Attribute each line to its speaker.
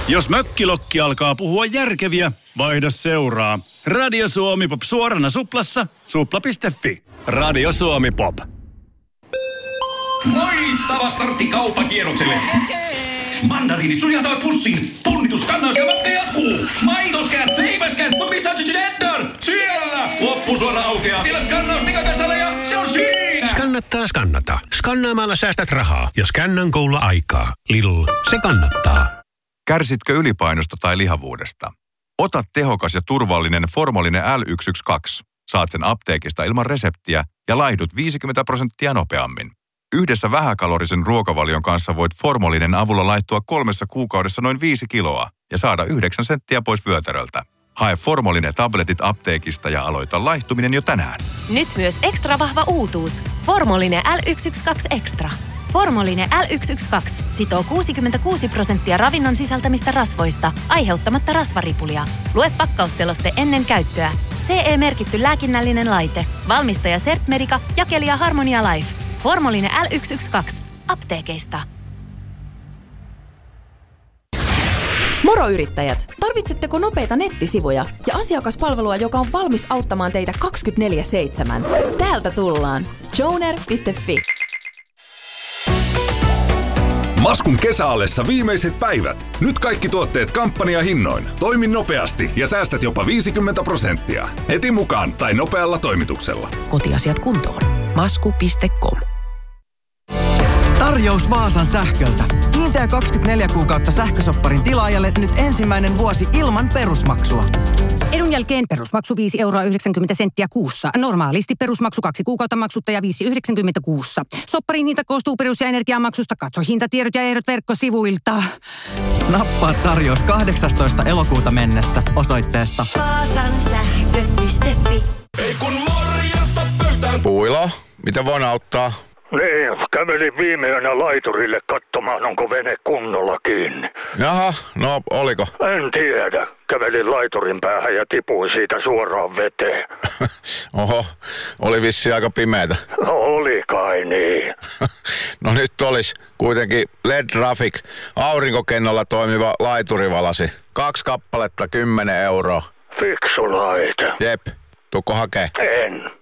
Speaker 1: Jos mökkilokki alkaa puhua järkeviä, vaihda seuraa. Radio Suomi Pop suorana suplassa, supla.fi. Radio Suomi Pop.
Speaker 2: Loistava startti kauppakierrokselle. Mandariinit suljattavat pussiin. Punnitus, kannaus ja matka jatkuu. Maitoskään, leipäskään, mutta missä on Cheddar? Siellä! Loppusuora aukeaa. Vielä skannaus Nikakasalle ja se on siinä!
Speaker 3: Skannata. Skannaamalla säästät rahaa ja skännan koululla aikaa. Lidl, se kannattaa.
Speaker 4: Kärsitkö ylipainosta tai lihavuudesta? Ota tehokas ja turvallinen Formolinen L112. Saat sen apteekista ilman reseptiä ja laihdut 50% nopeammin. Yhdessä vähäkalorisen ruokavalion kanssa voit Formolinen avulla laihtua 3 kuukaudessa noin 5 kiloa ja saada 9 senttiä pois vyötäröltä. Hae Formolinen tabletit apteekista ja aloita laihtuminen jo tänään.
Speaker 5: Nyt myös ekstra vahva uutuus. Formolinen L112 Extra. Formolinen L112 sitoo 66% ravinnon sisältämistä rasvoista, aiheuttamatta rasvaripulia. Lue pakkausseloste ennen käyttöä. CE-merkitty lääkinnällinen laite. Valmistaja Sertmedica, jakelija Harmonia Life. Formolinen L112. Apteekeista.
Speaker 6: Moro yrittäjät! Tarvitsetteko nopeita nettisivuja ja asiakaspalvelua, joka on valmis auttamaan teitä 24/7? Täältä tullaan. Joner.fi.
Speaker 7: Maskun kesäallessa viimeiset päivät. Nyt kaikki tuotteet kampanjahinnoin. Toimi nopeasti ja säästät jopa 50%. Heti mukaan tai nopealla toimituksella.
Speaker 8: Kotiasiat kuntoon. Masku.com.
Speaker 9: Tarjous Vaasan sähköltä. Kiinteä 24 kuukautta sähkösopparin tilaajalle nyt ensimmäinen vuosi ilman perusmaksua.
Speaker 10: Edun jälkeen perusmaksu 5,90 € kuussa. Normaalisti perusmaksu 2 kuukautta maksutta ja 5,90 € kuussa. Sopparin hinta koostuu perus- ja energiamaksusta. Katso hintatiedot ja ehdot verkkosivuilta.
Speaker 9: Nappaa tarjous 18. elokuuta mennessä osoitteesta
Speaker 11: vaasansähkö.fi.
Speaker 2: Ei kun morjesta pöytään.
Speaker 12: Puilo, miten voin auttaa?
Speaker 13: Niin, kävelin viime yönä laiturille katsomaan, onko vene kunnolla kiinni.
Speaker 12: Jaha, no oliko?
Speaker 13: En tiedä. Kävelin laiturin päähän ja tipuin siitä suoraan veteen.
Speaker 12: Oho, oli vissi aika pimeätä.
Speaker 13: No oli kai niin.
Speaker 12: No nyt olisi kuitenkin LED Traffic aurinkokennolla toimiva laiturivalasi. 2 kappaletta 10 €.
Speaker 13: Fiksu laite.
Speaker 12: Jep, tuukko hakee?
Speaker 13: En.